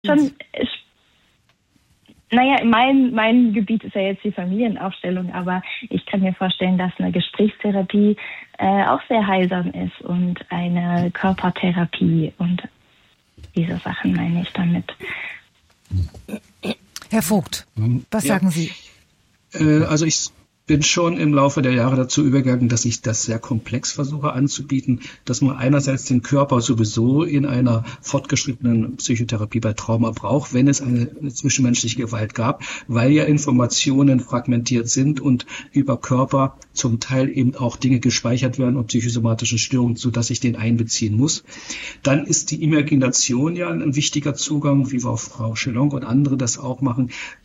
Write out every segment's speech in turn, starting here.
schon, naja, mein Gebiet ist ja jetzt die Familienaufstellung, aber ich kann mir vorstellen, dass eine Gesprächstherapie auch sehr heilsam ist und eine Körpertherapie und diese Sachen meine ich damit. Herr Vogt, was sagen Sie? Also ich bin schon im Laufe der Jahre dazu übergegangen, dass ich das sehr komplex versuche anzubieten, dass man einerseits den Körper sowieso in einer fortgeschrittenen Psychotherapie bei Trauma braucht, wenn es eine zwischenmenschliche Gewalt gab, weil ja Informationen fragmentiert sind und über Körper zum Teil eben auch Dinge gespeichert werden und psychosomatische Störungen, sodass ich den einbeziehen muss. Dann ist die Imagination ja ein wichtiger Zugang, wie auch Frau Schelonk und andere das auch machen,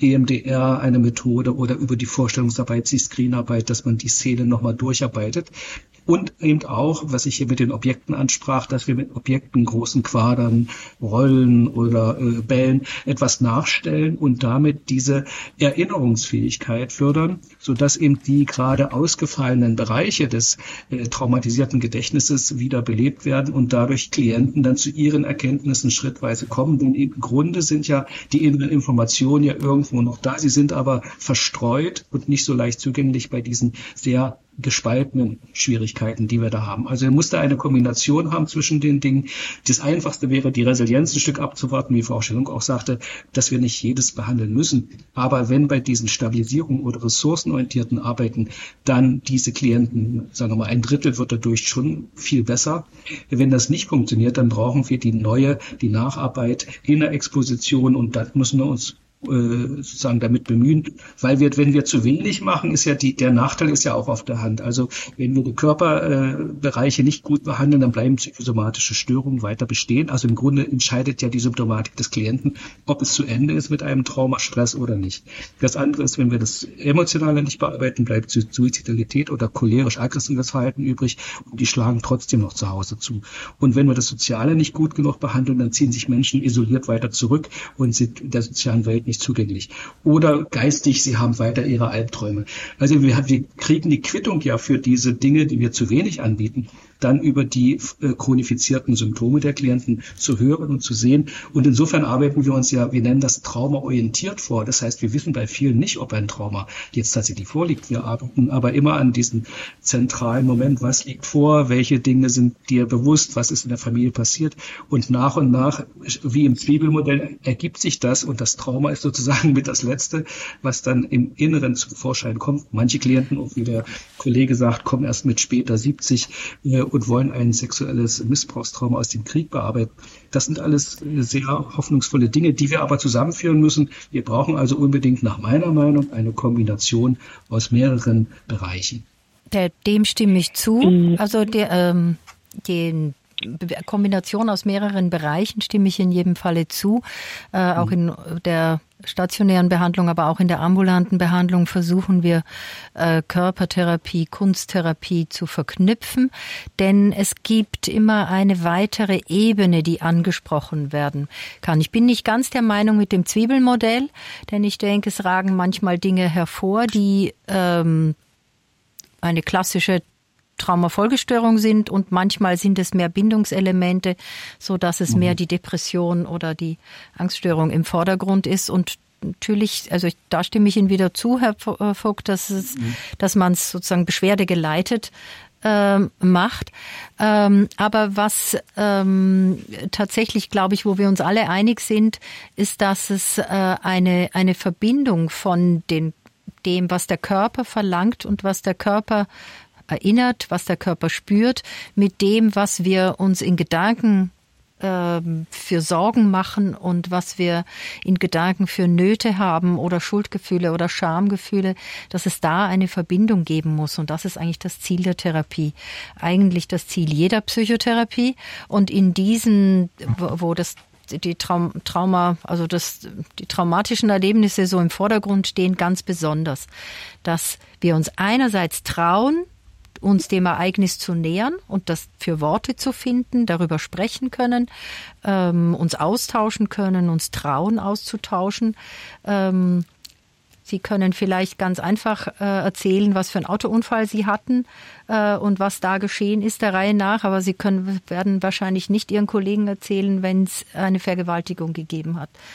EMDR eine Methode oder über die Vorstellungsarbeit, die Screenarbeit, dass man die Szene nochmal durcharbeitet. Und eben auch, was ich hier mit den Objekten ansprach, dass wir mit Objekten, großen Quadern, Rollen oder Bällen etwas nachstellen und damit diese Erinnerungsfähigkeit fördern, sodass eben die gerade ausgefallenen Bereiche des traumatisierten Gedächtnisses wieder belebt werden und dadurch Klienten dann zu ihren Erkenntnissen schrittweise kommen. Denn im Grunde sind ja die inneren Informationen ja irgendwo noch da. Sie sind aber verstreut und nicht so leicht zugänglich bei diesen sehr gespaltenen Schwierigkeiten, die wir da haben. Also er muss da eine Kombination haben zwischen den Dingen. Das Einfachste wäre, die Resilienz ein Stück abzuwarten, wie Frau Schelonk auch sagte, dass wir nicht jedes behandeln müssen. Aber wenn bei diesen Stabilisierung oder ressourcenorientierten Arbeiten dann diese Klienten, sagen wir mal, 1/3 wird dadurch schon viel besser. Wenn das nicht funktioniert, dann brauchen wir die Nacharbeit in der Exposition und da müssen wir uns sozusagen damit bemühen, weil wenn wir zu wenig machen, ist ja der Nachteil ist ja auch auf der Hand. Also wenn wir die Körperbereiche nicht gut behandeln, dann bleiben psychosomatische Störungen weiter bestehen. Also im Grunde entscheidet ja die Symptomatik des Klienten, ob es zu Ende ist mit einem Traumastress oder nicht. Das andere ist, wenn wir das Emotionale nicht bearbeiten, bleibt Suizidalität oder cholerisch-aggressives Verhalten übrig und die schlagen trotzdem noch zu Hause zu. Und wenn wir das Soziale nicht gut genug behandeln, dann ziehen sich Menschen isoliert weiter zurück und sind in der sozialen Welt nicht zugänglich. Oder geistig, sie haben weiter ihre Albträume. Also wir kriegen die Quittung ja für diese Dinge, die wir zu wenig anbieten, dann über die chronifizierten Symptome der Klienten zu hören und zu sehen. Und insofern arbeiten wir uns ja, wir nennen das traumaorientiert vor. Das heißt, wir wissen bei vielen nicht, ob ein Trauma jetzt tatsächlich vorliegt. Wir arbeiten aber immer an diesem zentralen Moment, was liegt vor, welche Dinge sind dir bewusst, was ist in der Familie passiert. Und nach, wie im Zwiebelmodell, ergibt sich das und das Trauma ist sozusagen mit das Letzte, was dann im Inneren zum Vorschein kommt. Manche Klienten, wie der Kollege sagt, kommen erst mit später 70 und wollen ein sexuelles Missbrauchstrauma aus dem Krieg bearbeiten. Das sind alles sehr hoffnungsvolle Dinge, die wir aber zusammenführen müssen. Wir brauchen also unbedingt nach meiner Meinung eine Kombination aus mehreren Bereichen. Dem stimme ich zu. Also die Kombination aus mehreren Bereichen stimme ich in jedem Falle zu. Auch in der stationären Behandlung, aber auch in der ambulanten Behandlung versuchen wir Körpertherapie, Kunsttherapie zu verknüpfen, denn es gibt immer eine weitere Ebene, die angesprochen werden kann. Ich bin nicht ganz der Meinung mit dem Zwiebelmodell, denn ich denke, es ragen manchmal Dinge hervor, die eine klassische Traumafolgestörung sind und manchmal sind es mehr Bindungselemente, so dass es mehr die Depression oder die Angststörung im Vordergrund ist. Und natürlich, also da stimme ich Ihnen wieder zu, Herr Vogt, dass man es sozusagen beschwerdegeleitet macht. Aber was tatsächlich, glaube ich, wo wir uns alle einig sind, ist, dass es eine Verbindung von dem, was der Körper verlangt und was der Körper erinnert, was der Körper spürt, mit dem, was wir uns in Gedanken für Sorgen machen und was wir in Gedanken für Nöte haben oder Schuldgefühle oder Schamgefühle, dass es da eine Verbindung geben muss. Und das ist eigentlich das Ziel der Therapie. Eigentlich das Ziel jeder Psychotherapie. Und in diesen, wo die traumatischen Erlebnisse so im Vordergrund stehen, ganz besonders, dass wir uns einerseits trauen, uns dem Ereignis zu nähern und das für Worte zu finden, darüber sprechen können, uns austauschen können, uns trauen auszutauschen, Sie können vielleicht ganz einfach erzählen, was für einen Autounfall Sie hatten und was da geschehen ist der Reihe nach. Aber Sie werden wahrscheinlich nicht Ihren Kollegen erzählen, wenn es eine Vergewaltigung gegeben hat.